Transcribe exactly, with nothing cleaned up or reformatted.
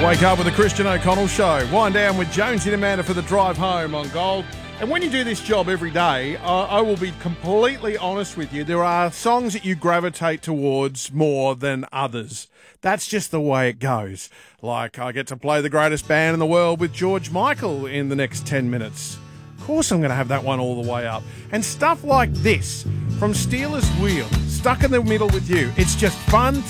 Wake up with the Christian O'Connell Show. Wind down with Jonesy and Amanda for the drive home on Gold. And when you do this job every day, uh, I will be completely honest with you. There are songs that you gravitate towards more than others. That's just the way it goes. Like, I get to play the greatest band in the world with George Michael in the next ten minutes. Of course I'm going to have that one all the way up. And stuff like this, from Steelers Wheel, Stuck in the Middle with You. It's just fun